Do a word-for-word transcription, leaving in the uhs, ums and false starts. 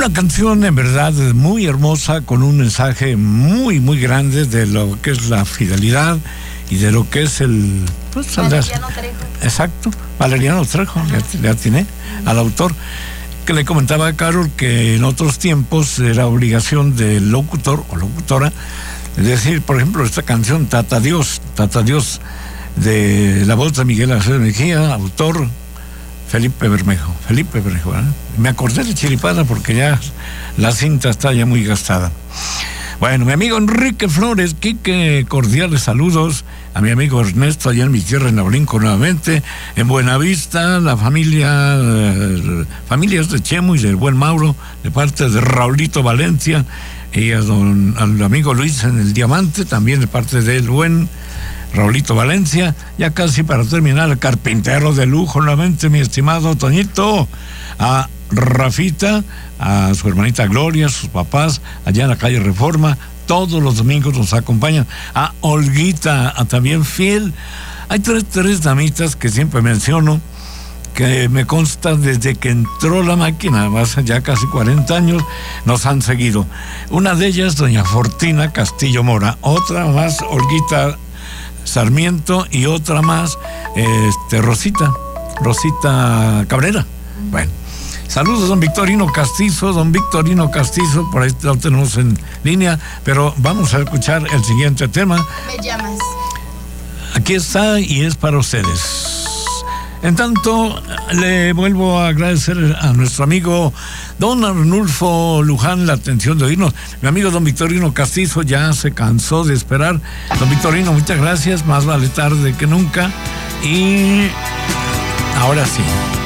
Una canción en verdad muy hermosa, con un mensaje muy, muy grande de lo que es la fidelidad y de lo que es el... Pues, Valeriano Trejo. Exacto, Valeriano Trejo, le, le atiné al autor, que le comentaba a Carol que en otros tiempos era obligación del locutor o locutora decir, por ejemplo, esta canción Tata Dios, Tata Dios, de la voz de Miguel Ángel Mejía, autor Felipe Bermejo, Felipe Bermejo, ¿eh? Me acordé de Chiripada porque ya la cinta está ya muy gastada. Bueno, mi amigo Enrique Flores, Quique, cordiales saludos a mi amigo Ernesto allá en mi tierra en Naulinco nuevamente, en Buenavista, la familia, eh, familias de Chemo y del buen Mauro, de parte de Raulito Valencia, y a don, al amigo Luis en el Diamante, también de parte del buen Raulito Valencia. Ya casi para terminar, el carpintero de lujo nuevamente, mi estimado Toñito, a Rafita, a su hermanita Gloria, a sus papás, allá en la calle Reforma, todos los domingos nos acompañan, a Olguita, a también fiel. Hay tres, tres damitas que siempre menciono, que me consta desde que entró la máquina, hace ya casi cuarenta años, nos han seguido. Una de ellas, doña Fortina Castillo Mora, otra más, Olguita Sarmiento, y otra más, este, Rosita, Rosita Cabrera. Bueno, saludos, don Victorino Castizo, don Victorino Castizo, por ahí lo tenemos en línea, pero vamos a escuchar el siguiente tema. Me llamas. Aquí está y es para ustedes. En tanto, le vuelvo a agradecer a nuestro amigo don Arnulfo Luján la atención de oírnos. Mi amigo don Victorino Castizo ya se cansó de esperar. Don Victorino, muchas gracias, más vale tarde que nunca. Y ahora sí.